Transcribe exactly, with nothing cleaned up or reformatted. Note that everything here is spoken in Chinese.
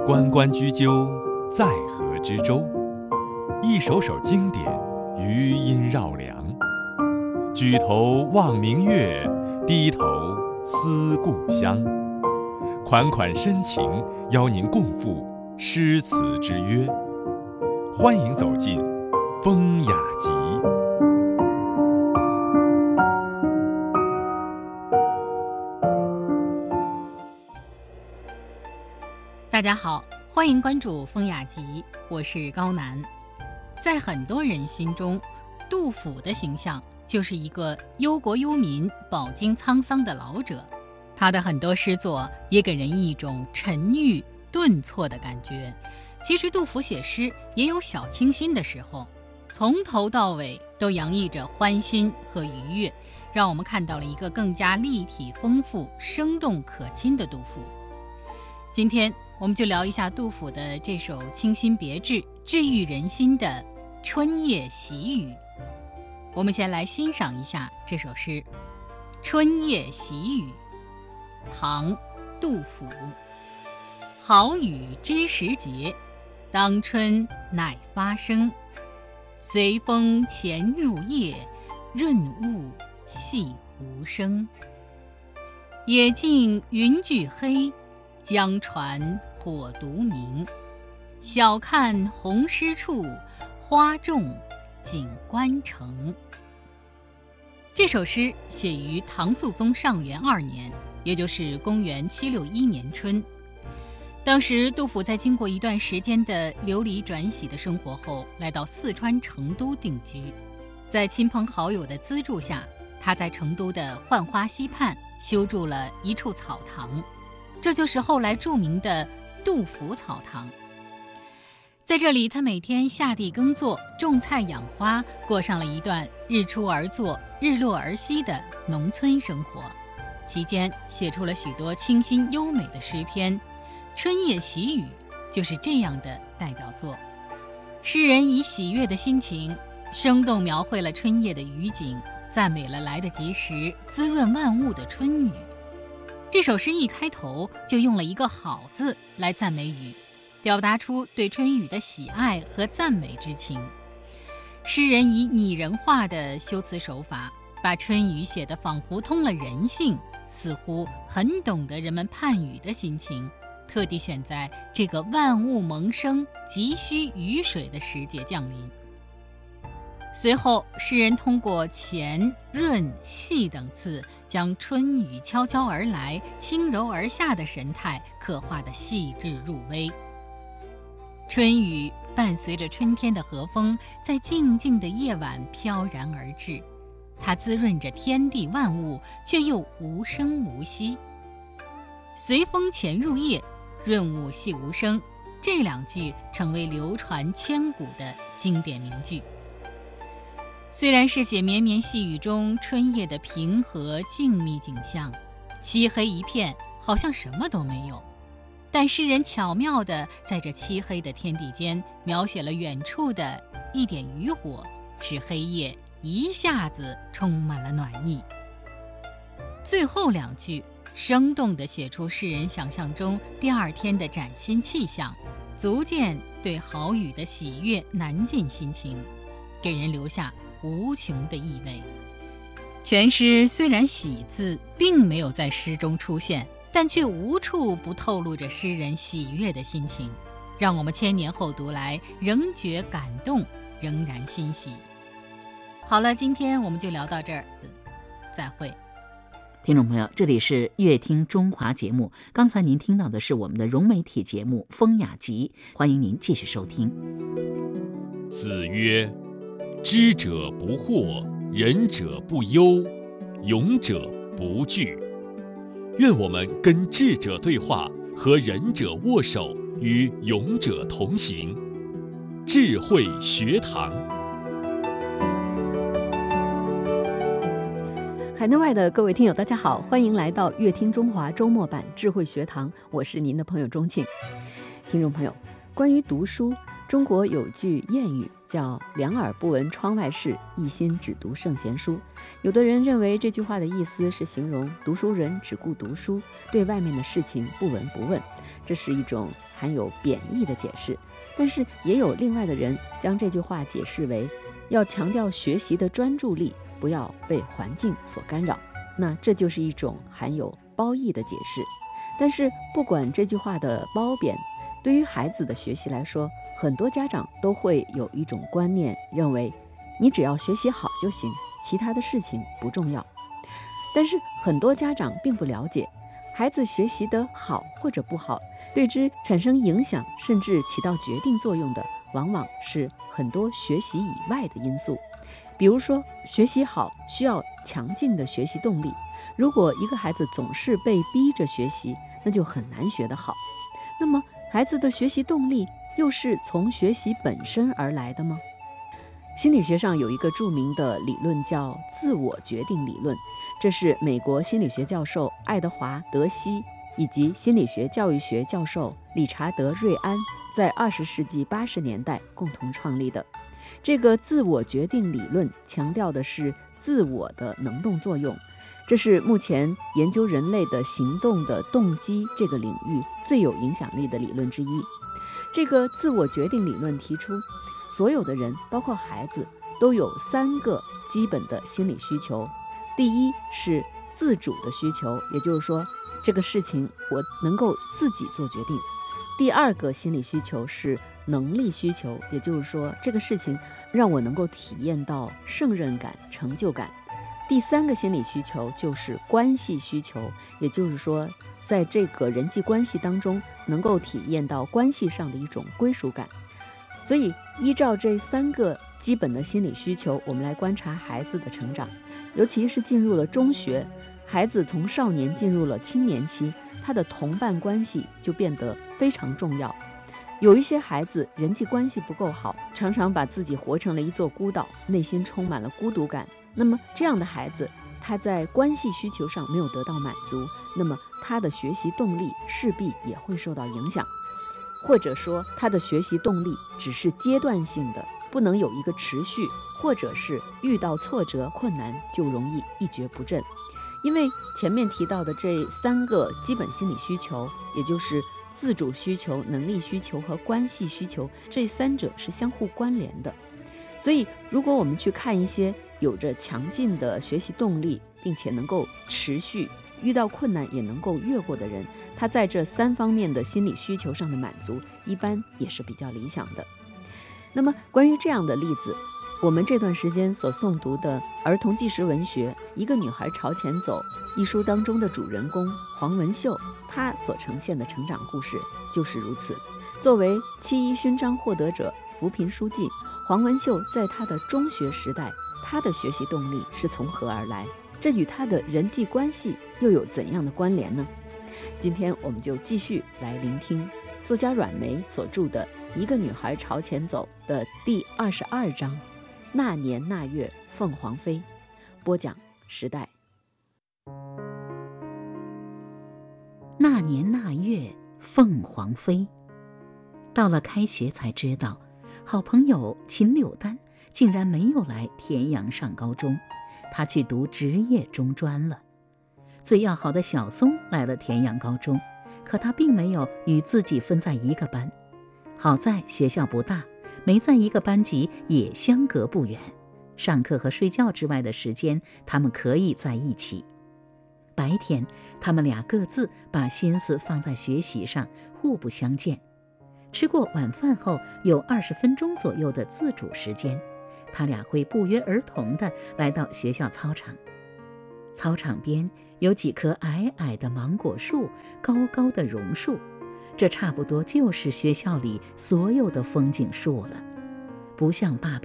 关关雎鸠，在河之洲。一首首经典，余音绕梁。举头望明月，低头思故乡。款款深情，邀您共赴诗词之约。欢迎走进风雅集。 大家好，欢迎关注风雅集，我是高楠。在很多人心中，杜甫的形象就是一个忧国忧民、饱经沧桑的老者。他的很多诗作也给人一种沉郁顿挫的感觉。其实杜甫写诗也有小清新的时候，从头到尾都洋溢着欢欣和愉悦，让我们看到了一个更加立体丰富、生动可亲的杜甫。今天我们就聊一下杜甫的这首清新别致、治愈人心的《春夜喜雨》。我们先来欣赏一下这首诗《春夜喜雨》，唐·杜甫。好雨知时节，当春乃发生。随风潜入夜，润物细无声。野径云俱黑，江船火独明。晓看红湿处，花重锦官城。这首诗写于唐肃宗上元二年，也就是公元七六一年春。当时杜甫在经过一段时间的流离转徙的生活后，来到四川成都定居。在亲朋好友的资助下，他在成都的浣花溪畔修筑了一处草堂，这就是后来著名的杜甫草堂。在这里，他每天下地耕作，种菜养花，过上了一段日出而作、日落而息的农村生活。期间写出了许多清新优美的诗篇，《春夜喜雨》就是这样的代表作。诗人以喜悦的心情，生动描绘了春夜的雨景，赞美了来得及时、滋润万物的春雨。这首诗一开头就用了一个好字来赞美雨，表达出对春雨的喜爱和赞美之情。诗人以拟人化的修辞手法，把春雨写得仿佛通了人性，似乎很懂得人们盼雨的心情，特地选在这个万物萌生、急需雨水的时节降临。随后，诗人通过潜、润、细等字，将春雨悄悄而来、轻柔而下的神态刻画得细致入微。春雨伴随着春天的和风，在静静的夜晚飘然而至，它滋润着天地万物，却又无声无息。随风潜入夜，润物细无声，这两句成为流传千古的经典名句。虽然是写绵绵细雨中春夜的平和静谧景象，漆黑一片，好像什么都没有，但诗人巧妙地在这漆黑的天地间描写了远处的一点渔火，使黑夜一下子充满了暖意。最后两句生动地写出诗人想象中第二天的崭新气象，足见对好雨的喜悦难尽心情，给人留下无穷的意味。全诗虽然喜字并没有在诗中出现，但却无处不透露着诗人喜悦的心情，让我们千年后读来仍觉感动，仍然欣喜。好了，今天我们就聊到这儿，再会。 听众朋友，这里是乐听中华节目，刚才您听到的是我们的融媒体节目《风雅集》，欢迎您继续收听。 子曰：知者不惑，仁者不忧，勇者不惧。愿我们跟智者对话，和仁者握手，与勇者同行。智慧学堂。 海内外的各位听友大家好，欢迎来到乐听中华周末版智慧学堂，我是您的朋友钟庆。听众朋友，关于读书， 中国有句谚语叫两耳不闻窗外事，一心只读圣贤书。有的人认为这句话的意思是形容读书人只顾读书，对外面的事情不闻不问，这是一种含有贬义的解释。但是也有另外的人将这句话解释为要强调学习的专注力，不要被环境所干扰，那这就是一种含有褒义的解释。但是不管这句话的褒贬，对于孩子的学习来说，很多家长都会有一种观念，认为你只要学习好就行，其他的事情不重要。但是很多家长并不了解，孩子学习得好或者不好，对之产生影响甚至起到决定作用的，往往是很多学习以外的因素。比如说，学习好需要强劲的学习动力，如果一个孩子总是被逼着学习，那就很难学得好。那么孩子的学习动力又是从学习本身而来的吗？心理学上有一个著名的理论叫自我决定理论，这是美国心理学教授爱德华·德西以及心理学教育学教授理查德·瑞安在二十世纪八十年代共同创立的。这个自我决定理论强调的是自我的能动作用，这是目前研究人类的行动的动机这个领域最有影响力的理论之一。这个自我决定理论提出，所有的人，包括孩子，都有三个基本的心理需求。第一是自主的需求，也就是说，这个事情我能够自己做决定。第二个心理需求是能力需求，也就是说，这个事情让我能够体验到胜任感、成就感。第三个心理需求就是关系需求，也就是说，在这个人际关系当中能够体验到关系上的一种归属感。所以依照这三个基本的心理需求，我们来观察孩子的成长，尤其是进入了中学，孩子从少年进入了青年期，他的同伴关系就变得非常重要。有一些孩子人际关系不够好，常常把自己活成了一座孤岛，内心充满了孤独感。那么这样的孩子，他在关系需求上没有得到满足，那么他的学习动力势必也会受到影响，或者说他的学习动力只是阶段性的，不能有一个持续，或者是遇到挫折困难就容易一蹶不振。因为前面提到的这三个基本心理需求，也就是自主需求、能力需求和关系需求，这三者是相互关联的。所以如果我们去看一些有着强劲的学习动力，并且能够持续，遇到困难也能够越过的人，他在这三方面的心理需求上的满足一般也是比较理想的。那么关于这样的例子，我们这段时间所诵读的儿童纪实文学《一个女孩朝前走》一书当中的主人公黄文秀，她所呈现的成长故事就是如此。作为七一勋章获得者、扶贫书记，黄文秀在她的中学时代，她的学习动力是从何而来？这与她的人际关系又有怎样的关联呢？今天我们就继续来聆听作家阮梅所著的《一个女孩朝前走》的第二十二章《那年那月凤凰飞》，播讲时代。 那年那月凤凰飞，到了开学才知道，好朋友秦柳丹竟然没有来田阳上高中，他去读职业中专了。最要好的小松来了田阳高中，可他并没有与自己分在一个班。好在学校不大，没在一个班级也相隔不远，上课和睡觉之外的时间，他们可以在一起。白天，他们俩各自把心思放在学习上，互不相见。吃过晚饭后，有二十分钟左右的自主时间，他俩会不约而同地来到学校操场。操场边有几棵矮矮的芒果树，高高的榕树，这差不多就是学校里所有的风景树了。不像爸爸